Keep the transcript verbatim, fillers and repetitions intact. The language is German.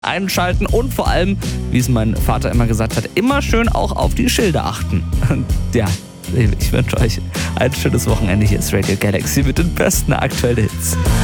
einschalten und vor allem, wie es mein Vater immer gesagt hat, immer schön auch auf die Schilder achten. Und ja, ich wünsche euch ein schönes Wochenende. Hier ist Radio Galaxy mit den besten aktuellen Hits.